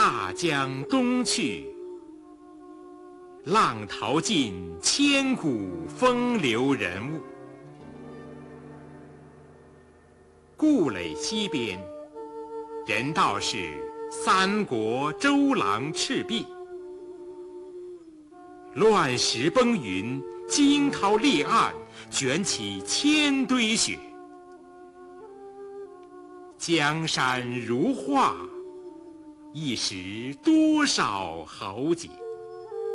大江东去，浪淘尽千古风流人物。顾垒西边，人道是三国周郎赤壁。乱石崩云，惊涛裂岸，卷起千堆雪。江山如画，一时多少豪杰。